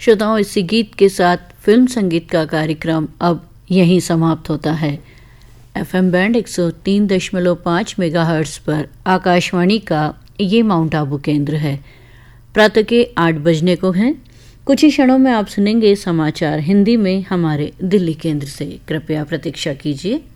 श्रोताओं, इसी गीत के साथ फिल्म संगीत का कार्यक्रम अब यहीं समाप्त होता है। एफएम बैंड 103.5 मेगाहर्ट्ज़ पर आकाशवाणी का ये माउंट आबू केंद्र है। प्रातः के 8 बजने को हैं। कुछ ही क्षणों में आप सुनेंगे समाचार हिंदी में हमारे दिल्ली केंद्र से। कृपया प्रतीक्षा कीजिए।